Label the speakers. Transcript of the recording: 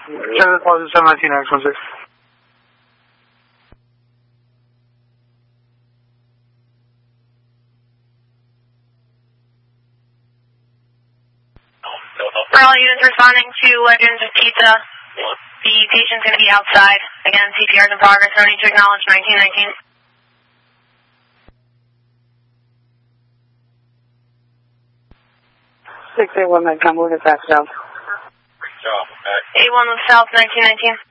Speaker 1: 7 deposit 719 X16.
Speaker 2: For all units responding to Legends of Pizza, the patient's going to be outside. Again, CPR is in progress. No need to acknowledge 1919.
Speaker 1: 681 Medcom, we'll get that south.
Speaker 2: Great job, okay. 81 with south, 1919.